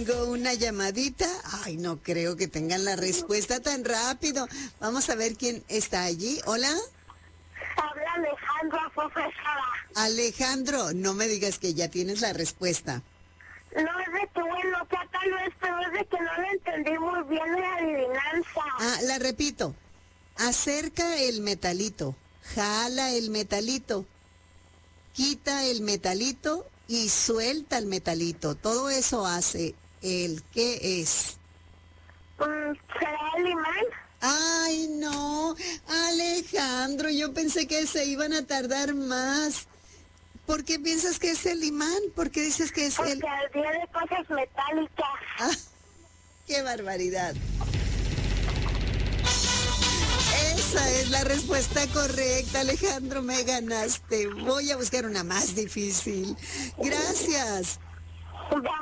tengo una llamadita. Ay, no creo que tengan la respuesta tan rápido. Vamos a ver quién está allí. Hola. Habla Alejandro, profesora. Alejandro, no me digas que ya tienes la respuesta. No es de que, bueno, ya tal vez, pero es de que no lo entendí muy bien la adivinanza. Ah, la repito. Acerca el metalito, jala el metalito, quita el metalito y suelta el metalito. Todo eso hace el ¿qué es? ¿Será el imán? Ay, no, Alejandro, yo pensé que se iban a tardar más. ¿Por qué piensas que es el imán? ¿Por qué dices que es el...? Porque al día de cosas metálicas. Ah, ¡qué barbaridad! Esa es la respuesta correcta, Alejandro, me ganaste. Voy a buscar una más difícil. Gracias. Ya.